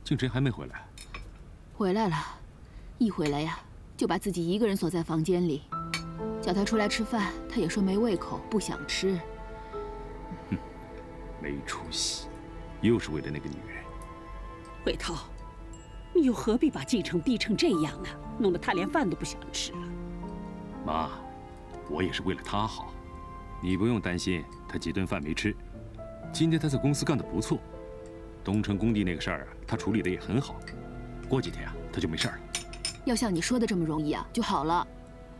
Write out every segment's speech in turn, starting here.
静晨还没回来。 回来了，一回来呀，就把自己一个人锁在房间里，叫他出来吃饭，他也说没胃口，不想吃。 哼，没出息，又是为了那个女人。 伟涛，你又何必把静晨逼成这样呢？弄得他连饭都不想吃了。 妈，我也是为了他好，你不用担心他几顿饭没吃。今天他在公司干得不错，东城工地那个事儿啊，他处理得也很好。过几天啊，他就没事了。 要像你说的这么容易啊，就好了。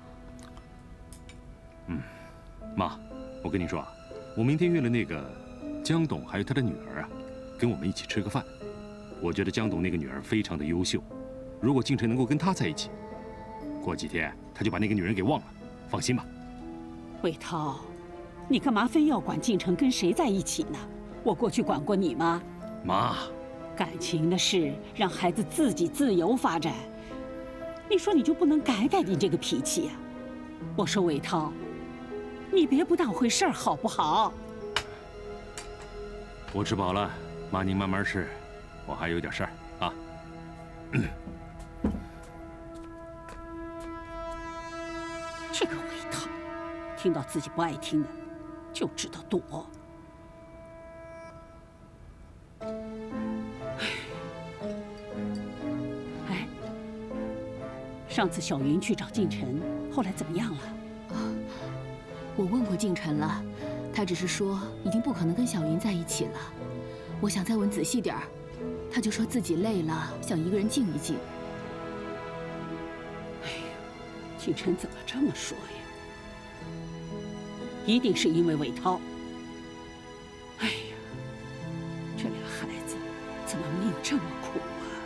妈，我跟你说啊，我明天约了那个江董还有他的女儿啊，跟我们一起吃个饭。我觉得江董那个女儿非常的优秀，如果静晨能够跟她在一起，过几天他就把那个女人给忘了。放心吧。 伟涛，你干嘛非要管静晨跟谁在一起呢？我过去管过你吗？ 妈， 感情的事让孩子自己自由发展，你说你就不能改改你这个脾气呀？我说伟涛，你别不当回事儿好不好？ 我吃饱了，妈您慢慢吃，我还有点事儿啊。 这个伟涛，听到自己不爱听的，就知道躲。哎，上次小云去找静晨，后来怎么样了？ 我问过静晨了，他只是说已经不可能跟小云在一起了。我想再问仔细点儿，他就说自己累了，想一个人静一静。 哎呀，静晨怎么这么说呀？一定是因为伟涛。哎呀，这俩孩子怎么命这么苦啊？